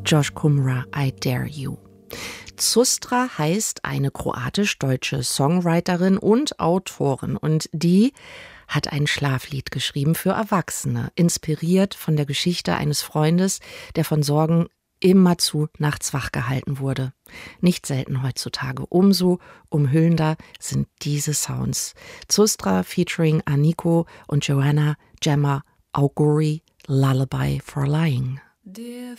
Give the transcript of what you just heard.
Josh Kumra, I Dare You. Zustra heißt eine kroatisch-deutsche Songwriterin und Autorin und die hat ein Schlaflied geschrieben für Erwachsene, inspiriert von der Geschichte eines Freundes, der von Sorgen immerzu nachts wach gehalten wurde. Nicht selten heutzutage. Umso umhüllender sind diese Sounds. Zustra featuring Aniko und Joanna Gemma Auguri, Lullaby for Lying. Dear